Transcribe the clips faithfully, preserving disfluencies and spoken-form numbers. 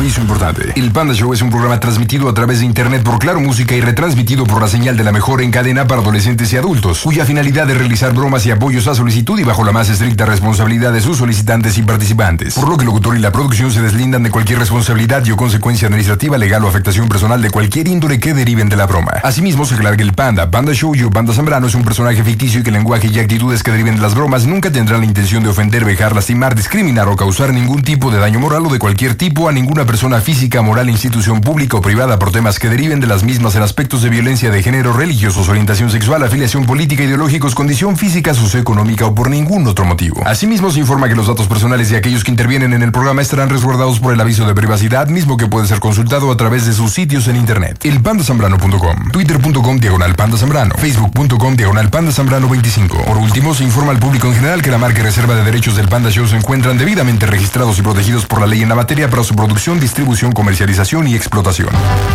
Aviso importante. El Panda Show es un programa transmitido a través de internet por Claro Música y retransmitido por la señal de la mejor en cadena para adolescentes y adultos, cuya finalidad es realizar bromas y apoyos a solicitud y bajo la más estricta responsabilidad de sus solicitantes y participantes. Por lo que el locutor y la producción se deslindan de cualquier responsabilidad y o consecuencia administrativa, legal o afectación personal de cualquier índole que deriven de la broma. Asimismo, se aclara que el Panda, Panda Show y o Panda Zambrano es un personaje ficticio y que el lenguaje y actitudes que deriven de las bromas nunca tendrán la intención de ofender, vejar, lastimar, discriminar o causar ningún tipo de daño moral o de cualquier tipo a ninguna persona física, moral, institución pública o privada por temas que deriven de las mismas en aspectos de violencia de género, religiosos, orientación sexual, afiliación política, ideológicos, condición física, socioeconómica o por ningún otro motivo. Asimismo, se informa que los datos personales de aquellos que intervienen en el programa estarán resguardados por el aviso de privacidad, mismo que puede ser consultado a través de sus sitios en internet. el panda zambrano punto com, twitter punto com diagonal panda zambrano, facebook punto com diagonal panda zambrano veinticinco. Por último, se informa al público en general que la marca y reserva de derechos del Panda Show se encuentran debidamente registrados y protegidos por la ley en la materia para su producción, distribución, comercialización y explotación.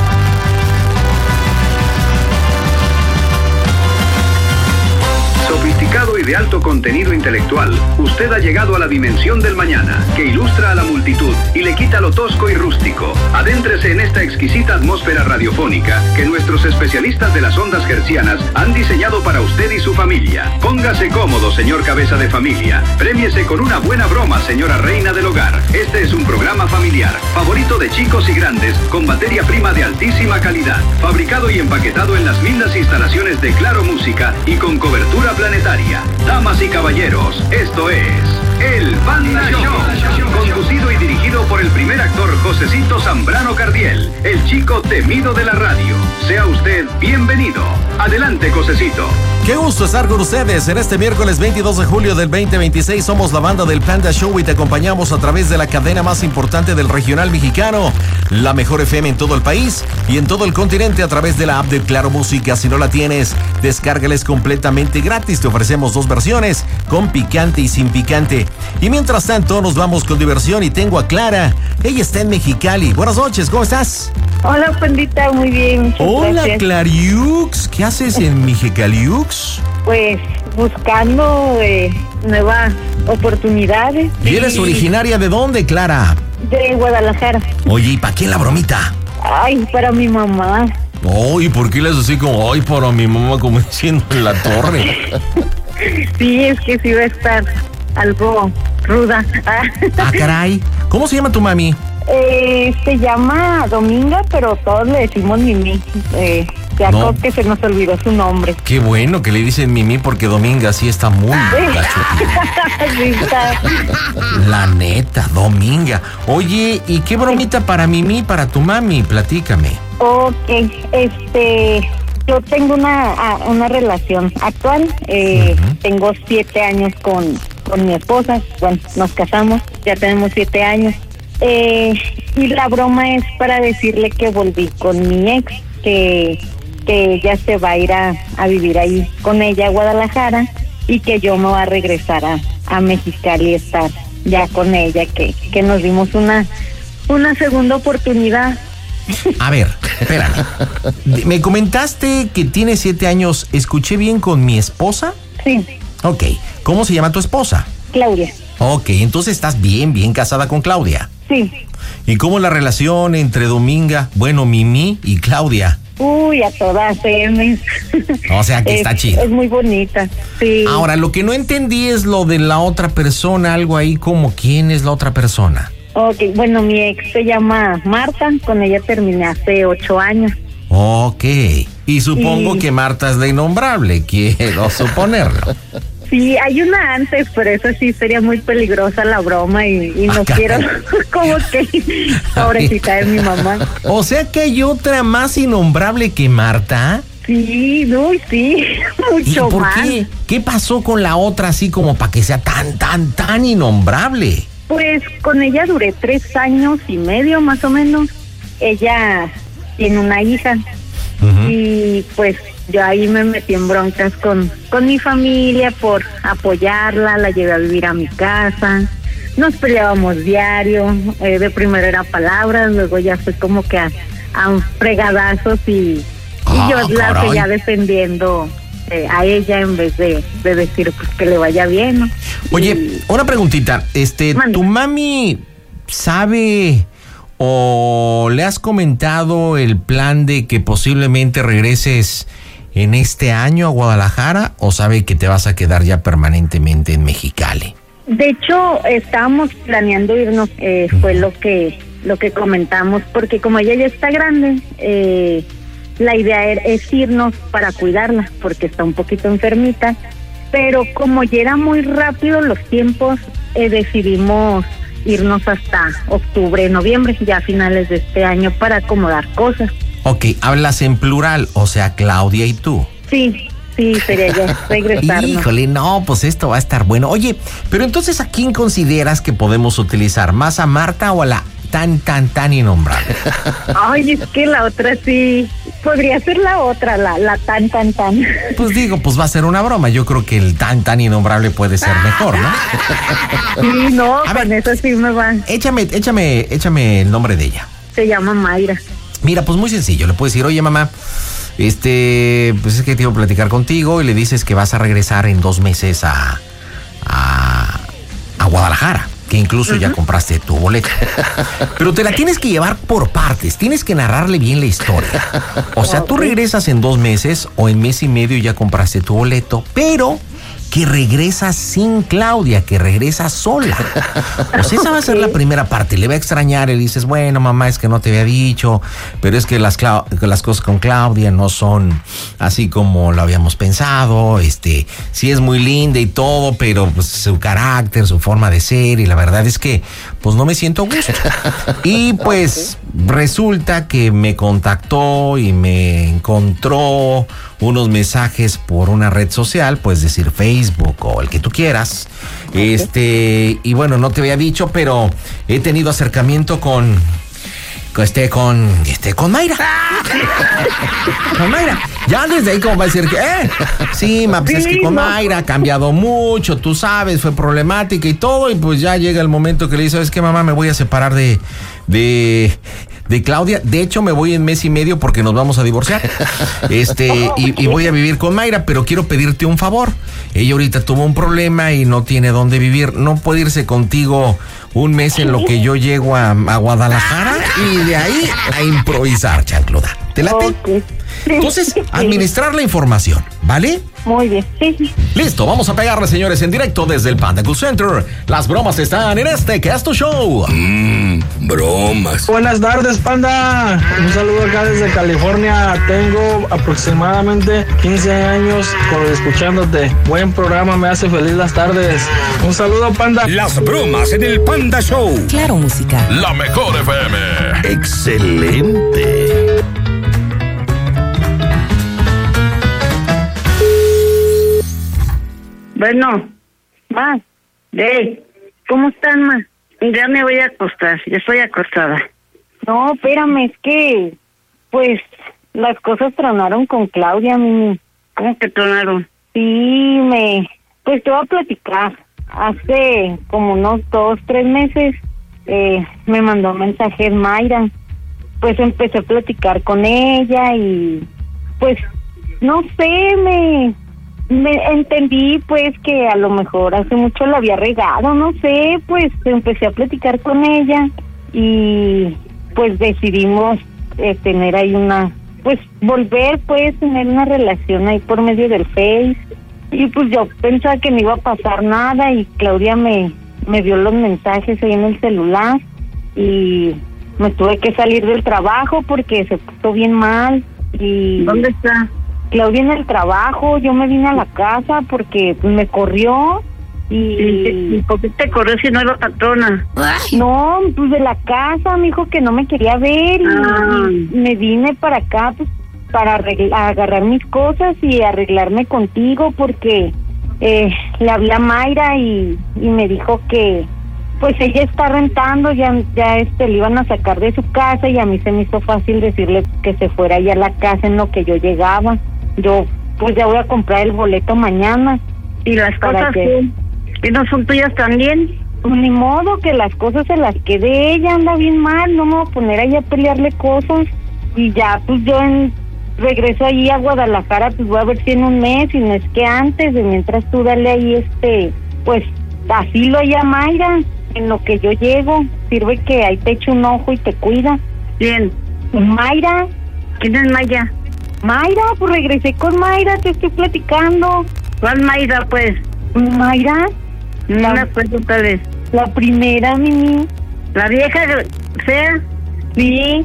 Sofisticado y de alto contenido intelectual, usted ha llegado a la dimensión del mañana, que ilustra a la multitud y le quita lo tosco y rústico. Adéntrese en esta exquisita atmósfera radiofónica que nuestros especialistas de las ondas hertzianas han diseñado para usted y su familia. Póngase cómodo, señor cabeza de familia. Prémiese con una buena broma, señora reina del hogar. Este es un programa familiar, favorito de chicos y grandes, con materia prima de altísima calidad, fabricado y empaquetado en las lindas instalaciones de Claro Música y con cobertura planetaria. Damas y caballeros, esto es El Panda Show, conducido y dirigido por el primer actor Josecito Zambrano Cardiel, el chico temido de la radio. Sea usted bienvenido. Adelante, Josecito. Qué gusto estar con ustedes en este miércoles veintidós de julio del veinte veintiséis. Somos la banda del Panda Show y te acompañamos a través de la cadena más importante del regional mexicano, la mejor F M en todo el país y en todo el continente a través de la app de Claro Música. Si no la tienes, descárgales completamente gratis. Te ofrecemos dos versiones, con picante y sin picante. Y mientras tanto, nos vamos con diversión y tengo a Clara. Ella está en Mexicali. Buenas noches, ¿cómo estás? Hola, Pandita, muy bien. Muchas Hola, gracias. Clariux. ¿Qué haces en Mexicaliux? Pues buscando eh, nuevas oportunidades. ¿Y eres y- originaria de dónde, Clara? De Guadalajara. Oye, ¿y para quién la bromita? Ay, para mi mamá. Oh, ¿y por qué le haces así como, ay, para mi mamá, como diciendo en la torre? Sí, es que sí va a estar algo ruda. Ah, caray. ¿Cómo se llama tu mami? Eh, se llama Dominga, pero todos le decimos Mimi. Eh, ya No. creo que se nos olvidó su nombre. Qué bueno que le dicen Mimi porque Dominga sí está muy gacho. Sí, está. La neta, Dominga. Oye, ¿y qué bromita para Mimi, para tu mami? Platícame. Ok, este, yo tengo una, a- una relación actual, eh, Ujú. tengo siete años con, con mi esposa, bueno, nos casamos, ya tenemos siete años, eh, y la broma es para decirle que volví con mi ex, que, que ella se va a ir a, a vivir ahí con ella a Guadalajara y que yo me voy a regresar a, a Mexicali y estar ya con ella, que, que nos dimos una, una segunda oportunidad. A ver, espérame. Me comentaste que tienes siete años. ¿Escuché bien con mi esposa? Sí, Ok. ¿Cómo se llama tu esposa? Claudia. Ok, entonces estás bien, bien casada con Claudia. Sí. ¿Y cómo es la relación entre Dominga, bueno, Mimi y Claudia? Uy, a todas M. O sea que está Es- chido. Es muy bonita. Sí. Ahora, lo que no entendí es lo de la otra persona, algo ahí como quién es la otra persona. Ok, bueno, mi ex se llama Marta, con ella terminé hace ocho años. Ok. Y supongo Y- que Marta es la innombrable, quiero suponerlo. Sí, hay una antes, pero eso sí sería muy peligrosa la broma y, y no Ah, quiero, caray. como que, pobrecita de mi mamá. O sea que hay otra más innombrable que Marta. Sí, uy, sí, ¿Y mucho por más. qué? ¿Qué pasó con la otra así como para que sea tan, tan, tan innombrable? Pues con ella duré tres años y medio más o menos. Ella tiene una hija. Ujú. Y pues yo ahí me metí en broncas con, con mi familia por apoyarla, la llevé a vivir a mi casa, nos peleábamos diario, eh, de primero era palabras, luego ya fue como que a, a fregadazos y, y Ah, yo la caray. seguía defendiendo eh, a ella en vez de, de decir pues que le vaya bien, ¿no? Oye, Y- una preguntita, este, Mande. ¿tu mami sabe ¿O le has comentado el plan de que posiblemente regreses en este año a Guadalajara, o sabe que te vas a quedar ya permanentemente en Mexicali? De hecho, estábamos planeando irnos, eh, fue lo que lo que comentamos, porque como ella ya está grande, eh, la idea es irnos para cuidarla, porque está un poquito enfermita, pero como ya era muy rápido los tiempos, eh, decidimos irnos hasta octubre, noviembre, ya a finales de este año, para acomodar cosas. Ok, hablas en plural, o sea, Claudia y tú. Sí, sí, sería ya regresarnos. Híjole, no, pues esto va a estar bueno. Oye, pero entonces, ¿a quién consideras que podemos utilizar? ¿Más a Marta o a la tan, tan, tan innombrable? Ay, es que la otra sí, podría ser la otra, la, la tan, tan, tan. Pues digo, pues va a ser una broma. Yo creo que el tan, tan innombrable puede ser mejor, ¿no? Sí, no, A con ver, eso sí me va. Échame, échame, échame el nombre de ella. Se llama Mayra. Mira, pues muy sencillo. Le puedes decir, oye, mamá, este, pues es que quiero platicar contigo, y le dices que vas a regresar en dos meses a, a, a Guadalajara, que incluso uh-huh. ya compraste tu boleto. Pero te la tienes que llevar por partes, tienes que narrarle bien la historia. O sea, tú regresas en dos meses o en mes y medio ya compraste tu boleto, pero que regresas sin Claudia, que regresas sola. O sea, esa va a ser la primera parte. Le va a extrañar y le dices, bueno, mamá, es que no te había dicho, pero es que las, Clau- que las cosas con Claudia no son así como lo habíamos pensado. Este, sí es muy linda y todo, pero pues su carácter, su forma de ser, y la verdad es que pues no me siento a gusto. Y pues resulta que me contactó y me encontró unos mensajes por una red social, pues decir Facebook o el que tú quieras. Okay. Este, y bueno, no te había dicho, pero he tenido acercamiento con con este con este con Mayra. Con Mayra. Ya desde ahí como va a decir que eh, sí, ma, pues es que con Mayra ha cambiado mucho, tú sabes, fue problemática y todo, y pues ya llega el momento que le dice, ¿sabes qué, mamá? Me voy a separar de de de Claudia. De hecho, me voy en mes y medio porque nos vamos a divorciar. Este, y, y voy a vivir con Mayra, pero quiero pedirte un favor. Ella ahorita tuvo un problema y no tiene dónde vivir. No puede irse contigo un mes en lo que yo llego a, a Guadalajara, y de ahí a improvisar, chancluda. ¿Te late? Okay. Entonces, administrar la información, ¿vale? Muy bien, sí. Listo, vamos a pegarle, señores, en directo desde el Panda Cool Center. Las bromas están en este que es tu show. Mmm, bromas. Buenas tardes, Panda. Un saludo acá desde California. Tengo aproximadamente quince años con, escuchándote. Buen programa, me hace feliz las tardes. Un saludo, Panda. Las bromas en el Panda Show. Claro, música. La mejor F M. Excelente. Bueno, ma, hey, ¿cómo están, ma? Ya me voy a acostar, ya estoy acostada. No, espérame, es que, pues, las cosas tronaron con Claudia, mi. ¿Cómo que tronaron? Sí, me, pues te voy a platicar. Hace como unos dos, tres meses, eh, me mandó mensajes Mayra. Pues empecé a platicar con ella y, pues, no sé, me... Me entendí pues que a lo mejor hace mucho la había regado, no sé, pues empecé a platicar con ella y pues decidimos eh, tener ahí una, pues volver pues tener una relación ahí por medio del Face, y pues yo pensaba que no iba a pasar nada, y Claudia me, me dio los mensajes ahí en el celular y me tuve que salir del trabajo porque se puso bien mal. Y ¿dónde está? Claudia en el trabajo. Yo me vine a la casa porque pues, me corrió. Y, ¿Y por qué te corrió si no era patrona? No, pues de la casa, me dijo que no me quería ver. Ah. Y, y me vine para acá pues para arreglar, agarrar mis cosas y arreglarme contigo, porque eh, le hablé a Mayra y, y me dijo que pues ella está rentando, ya ya este le iban a sacar de su casa, y a mí se me hizo fácil decirle que se fuera ya a la casa en lo que yo llegaba. Yo pues ya voy a comprar el boleto mañana. ¿Y las cosas que, que no son tuyas también? Pues ni modo, que las cosas se las quede ella, anda bien mal, no me voy a poner ahí a pelearle cosas. Y ya pues yo en, regreso ahí a Guadalajara, pues voy a ver si en un mes, y no es que antes, de mientras tú dale ahí este, pues asilo ahí a Mayra, en lo que yo llego. Sirve que ahí te echo un ojo y te cuida. Bien. Mayra. ¿Quién es Mayra? Mayra, pues regresé con Mayra, te estoy platicando. ¿Cuál Mayra, pues? Mayra. No La- me acuerdo tal vez. La primera, Mimi. ¿La vieja fea? Sí,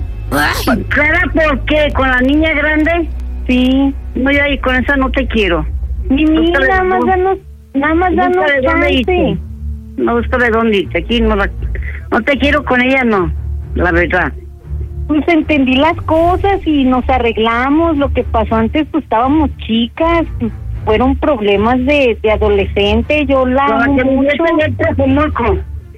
¿Clara por qué? ¿Con la niña grande? sí. No, ya, y con esa no te quiero. Mimi, Busca de nada más dónde- danos, nada más busca danos de dónde irte. chance. No busco de dónde irte. Aquí no la... No te quiero con ella, no. La verdad. Pues entendí las cosas y nos arreglamos. Lo que pasó antes, pues estábamos chicas. Pues, fueron problemas de, de adolescente. Yo la Con amo la que vivías mucho. allá en Tlajomulco.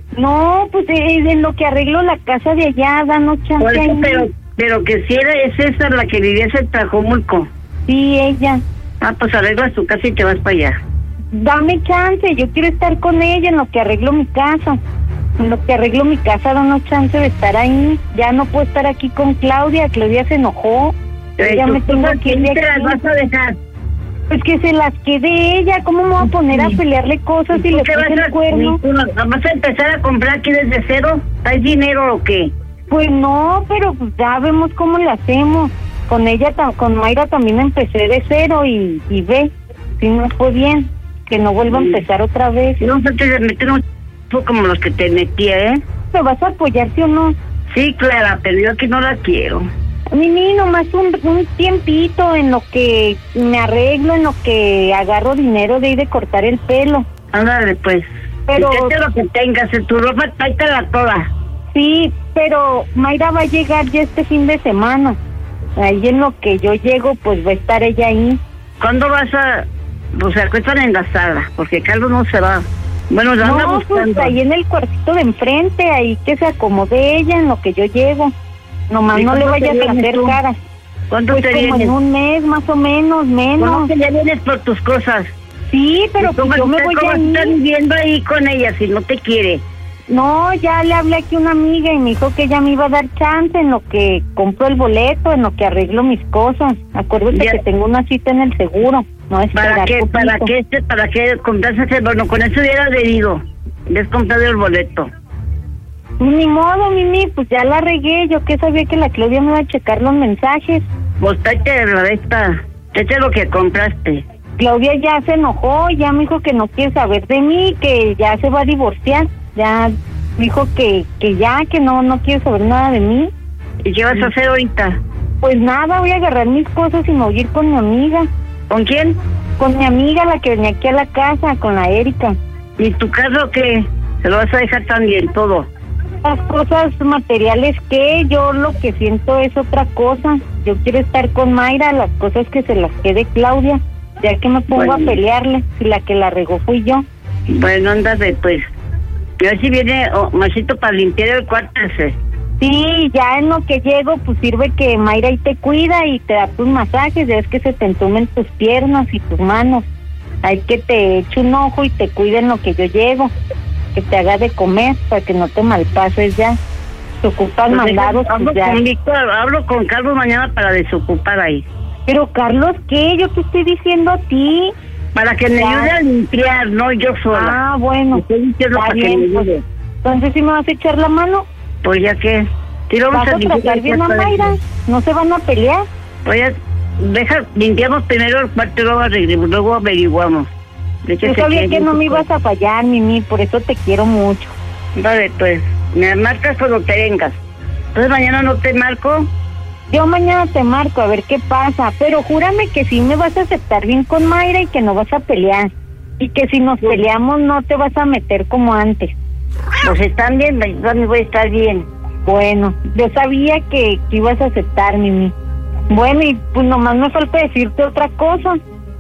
No, pues es en lo que arreglo la casa de allá, danos chance. Por eso, ahí. pero, pero que si era, es esa la que vivías en Tlajomulco. Sí, ella. Ah, pues arreglas tu casa y te vas para allá. Dame chance, yo quiero estar con ella en lo que arreglo mi casa. En lo que arreglo mi casa, danos chance de estar ahí. Ya no puedo estar aquí con Claudia. Claudia se enojó. Eh, Ya tus me tengo cosas, que ir ¿quién de te las aquí. vas a dejar? Pues que se las quede ella. ¿Cómo me voy a poner a pelearle cosas si ¿Tú le qué vas puse a- el cuerno? tú no- ¿Vas a empezar a comprar aquí desde cero? ¿Traes dinero o qué? Pues no, pero pues ya vemos cómo le hacemos. Con ella, ta- con Mayra también empecé de cero y, y ve, si no fue bien. Que no vuelva a Mm. empezar otra vez. No se te meter un ch... como los que te metía, ¿eh? ¿Me vas a apoyar, sí o no? Sí, Clara, pero yo aquí no la quiero. Mimi, nomás un, un tiempito en lo que me arreglo, en lo que agarro dinero de ir de cortar el pelo. Ándale, pues. Pero- Y tráete lo que tengas, en tu ropa, tráetela toda. Sí, pero Mayra va a llegar ya este fin de semana. Ahí en lo que yo llego, pues va a estar ella ahí. ¿Cuándo vas a...? Pues se acuestan en la sala, porque Carlos no se va. Bueno, la anda No, pues buscando. ahí en el cuartito de enfrente, ahí que se acomode ella en lo que yo llego. Nomás ¿Y no le cuándo te vayas a vienes hacer tú? caras. ¿Cuándo Pues te como vienes? en un mes, más o menos, menos. ¿Cómo que ya vienes por tus cosas? Sí, pero ¿Y cómo pues yo me estás- voy cómo a estás ir. viviendo ahí con ella si no te quiere? No, ya le hablé aquí a una amiga y me dijo que ella me iba a dar chance en lo que compro el boleto, en lo que arreglo mis cosas. Acuérdate Ya. que tengo una cita en el seguro. No esperar ¿Para qué? poquito. ¿Para qué? este- ¿Para qué compraste ese? Bueno, con eso hubieras venido. Hubieras comprado el boleto. Pues ni modo, Mimi, pues ya la regué. Yo que sabía que la Claudia me iba a checar los mensajes. Pues tráete la de esta. Tráete lo que compraste. Claudia ya se enojó, ya me dijo que no quiere saber de mí, que ya se va a divorciar. Ya dijo que, que ya, que no, no quiere saber nada de mí. ¿Y qué vas a hacer ahorita? Pues nada, voy a agarrar mis cosas y me voy a ir con mi amiga. ¿Con quién? Con mi amiga, la que venía aquí a la casa, con la Erika. ¿Y tu carro qué? Se lo vas a dejar también todo. Las cosas materiales que yo lo que siento es otra cosa. Yo quiero estar con Mayra, las cosas que se las quede Claudia, ya que me pongo Bueno. a pelearle, si la que la regó fui yo. Bueno, ándate pues. Y a ver si viene oh, Machito para limpiar el cuarto ese. Sí, ya en lo que llego, pues sirve que Mayra ahí te cuida y te da tus masajes, ya es que se te entumen tus piernas y tus manos. Hay que te eche un ojo y te cuide en lo que yo llego, que te haga de comer para que no te malpases ya. Te ocupan Pues mandados, hablo, pues ya. con Víctor, hablo con Carlos mañana para desocupar ahí. Pero Carlos, ¿qué? Yo te estoy diciendo a ti. Para que me Ya. ayude a limpiar, no yo sola. Ah, bueno. Te estoy diciendo Está para que bien, me pues. ayude. Entonces, ¿sí me vas a echar la mano? Pues ya que... Sí, vamos ¿Vas a limpiar tratar el bien a cuarto ese. Mayra? ¿No se van a pelear? Pues ya, deja, limpiamos primero el cuarto y luego, arreglamos, luego averiguamos. De hecho, Yo se sabía quiere que no tu me ibas a fallar, Mimi, por eso te quiero mucho. Vale, pues, me marcas cuando te vengas. Entonces mañana no te marco. Yo mañana te marco a ver qué pasa, pero júrame que sí me vas a aceptar bien con Mayra y que no vas a pelear. Y que si nos peleamos no te vas a meter como antes. Pues están bien, yo también voy a estar bien. Bueno, yo sabía que, que ibas a aceptar, Mimi. Bueno, y pues nomás me falta decirte otra cosa.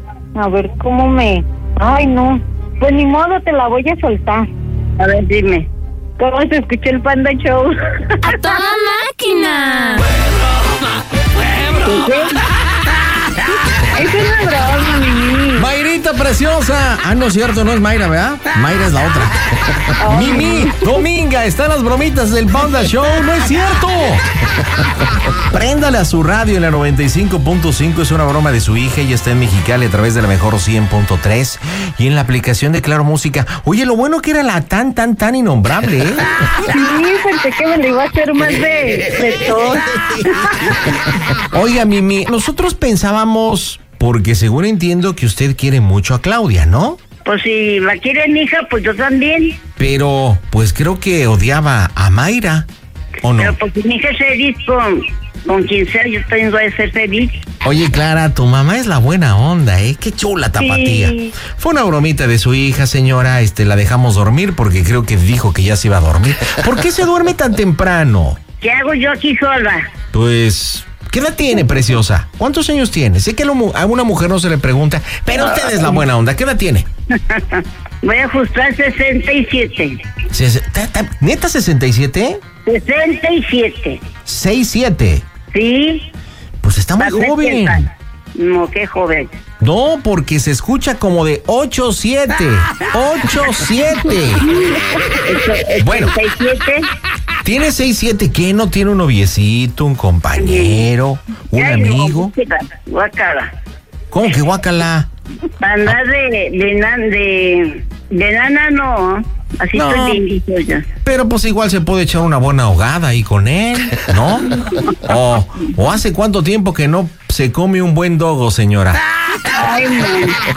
A ver cómo me... Ay, no. Pues ni modo, te la voy a soltar. A ver, dime. ¿Cómo se escucha el Panda Show? ¡A toda máquina! Es una broma, Mimi. Mayrita, preciosa! Ah, no es cierto, no es Mayra, ¿verdad? Mayra es la otra. Mimi, Dominga, están las bromitas del Panda Show, no es cierto. Préndale a su radio en la noventa y cinco punto cinco, es una broma de su hija, ella está en Mexicali a través de la mejor cien punto tres y en la aplicación de Claro Música. Oye, lo bueno que era la tan, tan, tan innombrable, ¿eh? Sí, pensé que me lo iba a hacer más de, de todo. Oiga, Mimi, nosotros pensábamos, porque según entiendo que usted quiere mucho a Claudia, ¿no? Pues si la quiere mi hija, pues yo también. Pero, pues creo que odiaba a Mayra, ¿o no? Pero pues si mi hija es feliz con, con quien sea, yo también voy a ser feliz. Oye, Clara, tu mamá es la buena onda, ¿eh? Qué chula tapatía. Sí. Fue una bromita de su hija, señora, este, la dejamos dormir porque creo que dijo que ya se iba a dormir. ¿Por qué se duerme tan temprano? ¿Qué hago yo aquí sola? Pues, ¿qué edad tiene, preciosa? ¿Cuántos años tiene? Sé que a una mujer no se le pregunta, pero usted es la buena onda. ¿Qué edad tiene? Voy a ajustar sesenta y siete. Ses- ta- ta- ¿Neta sesenta y siete? sesenta y siete. seis siete. Sí. Pues está muy Dame joven. cuenta. No, qué joven. No, porque se escucha como de ocho siete. ocho siete. Bueno. ¿sesenta y siete? ¿Tiene seis siete? ¿Qué? ¿No tiene un noviecito, un compañero, un Ay, amigo? no, guácala. ¿Cómo que guácala? Andar de, de, nan- de, de nana, no. Así No. estoy bien, dijo yo. Pero pues igual se puede echar una buena ahogada ahí con él, ¿no? O, o hace cuánto tiempo que no se come un buen dogo, señora. Ay, no.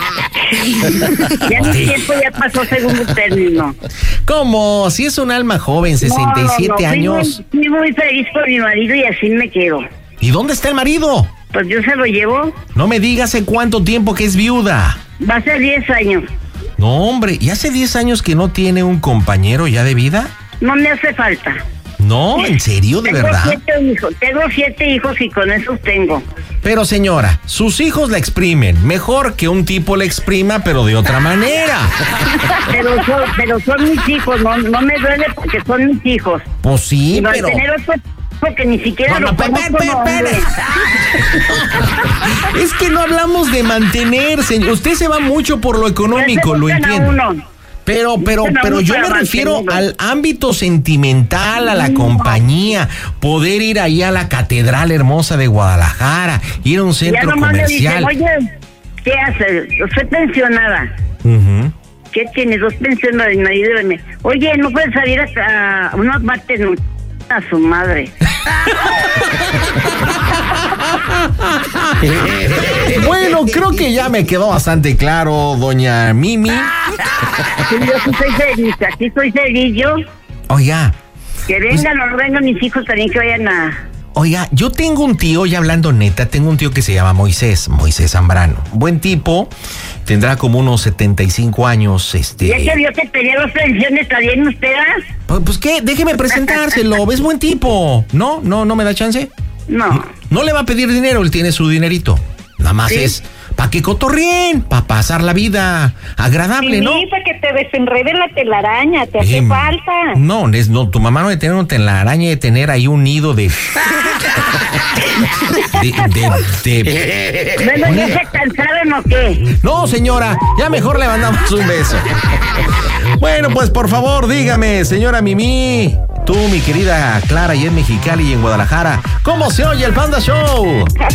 Ya mi tiempo ya pasó segundo término. ¿Cómo? Si es un alma joven, sesenta y siete No, no, no, años. Fui muy, fui muy feliz por mi marido y así me quedo. ¿Y dónde está el marido? Pues yo se lo llevo. No me diga hace cuánto tiempo que es viuda. Va a ser diez años. No, hombre, ¿y hace diez años que no tiene un compañero ya de vida? No me hace falta. No, ¿en serio, de tengo verdad? Siete hijos, tengo siete hijos y con esos tengo. Pero señora, sus hijos la exprimen. Mejor que un tipo la exprima, pero de otra manera. Pero son, pero son mis hijos, no, no me duele porque son mis hijos. Pues sí, Y va pero... a tener otro porque ni siquiera No, lo no, pe- conozco, pe- no, pe- hombre. Es que no hablamos de mantener, señor. Usted se va mucho por lo económico, lo Ya se buscan a entiendo. uno. Pero, pero, Buscan a pero uno yo para me refiero mantenerlo. al ámbito sentimental, a la compañía, poder ir ahí a la Catedral Hermosa de Guadalajara, ir a un Ya centro nomás me dicen, comercial. oye, ¿qué haces? Soy pensionada. Ujú. ¿Qué tienes? Dos pensionadas de mi marido. y me- Oye, ¿no puedes salir a, a una parte no, a su madre? Bueno, creo que ya me quedó bastante claro, doña Mimi. Sí, yo sí soy feliz, aquí soy feliz yo. Oiga, Que vengan o no vengan mis hijos también que vayan a... Oiga, yo tengo un tío, ya hablando neta, tengo un tío que se llama Moisés, Moisés Zambrano. Buen tipo, tendrá como unos setenta y cinco años, este... Ya que vio que tenía dos pensiones también usted, ¿ah? Pues, pues qué, déjeme presentárselo, es buen tipo. ¿No? ¿No, no me da chance? No. No le va a pedir dinero, él tiene su dinerito. Nada más Sí. es para que cotorreen, para pasar la vida agradable, ¿no? Sí, para que te desenrede la telaraña, te hace Em, falta. No, es, no, tu mamá no de tener un telaraña, de tener ahí un nido de... de, de, de- Bueno, ¿ya se cansaron o qué? No, señora, ya mejor le mandamos un beso. Bueno, pues por favor, dígame, señora Mimi, tú, mi querida Clara, y en Mexicali y en Guadalajara, ¿cómo se oye el Panda Show?